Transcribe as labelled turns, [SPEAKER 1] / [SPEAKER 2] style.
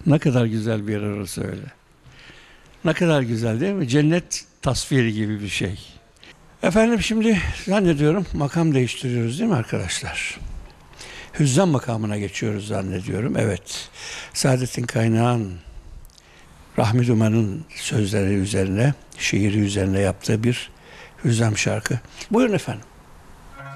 [SPEAKER 1] Ne kadar güzel bir yer orası öyle. Ne kadar güzel değil mi? Cennet tasviri gibi bir şey. Efendim şimdi zannediyorum makam değiştiriyoruz değil mi arkadaşlar? Hüzzam makamına geçiyoruz zannediyorum. Evet. Saadettin Kaynağ'ın, Rahmi Duman'ın sözleri üzerine, şiiri üzerine yaptığı bir hüzzam şarkı. Buyurun efendim.